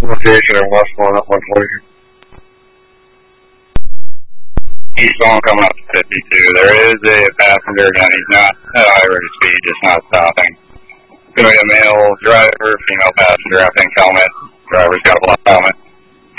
location in Westmont at 140. Eastbound coming up to 52. There is a passenger again. He's not at high rate of speed, just not stopping. It's going to be a male driver, female passenger, I think helmet. Driver's got a black helmet.